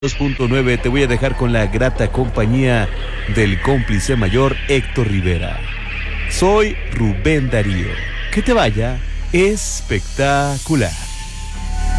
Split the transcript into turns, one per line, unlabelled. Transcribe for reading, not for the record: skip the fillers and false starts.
2.9 te voy a dejar con la grata compañía del cómplice mayor Héctor Rivera. Soy Rubén Darío. Que te vaya espectacular.